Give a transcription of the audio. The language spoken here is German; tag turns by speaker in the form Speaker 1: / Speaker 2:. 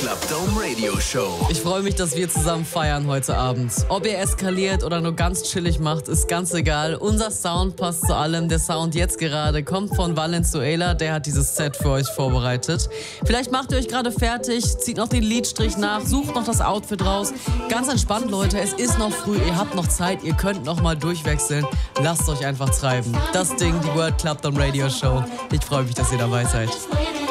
Speaker 1: Club Dome Radio Show.
Speaker 2: Ich freue mich, dass wir zusammen feiern heute Abend. Ob ihr eskaliert oder nur ganz chillig macht, ist ganz egal. Unser Sound passt zu allem. Der Sound jetzt gerade kommt von Valenzuela. Der hat dieses Set für euch vorbereitet. Vielleicht macht ihr euch gerade fertig, zieht noch den Lidstrich nach, sucht noch das Outfit raus. Ganz entspannt, Leute. Es ist noch früh, ihr habt noch Zeit, ihr könnt noch mal durchwechseln. Lasst euch einfach treiben. Das Ding, die World Club Dome Radio Show. Ich freue mich, dass ihr dabei seid.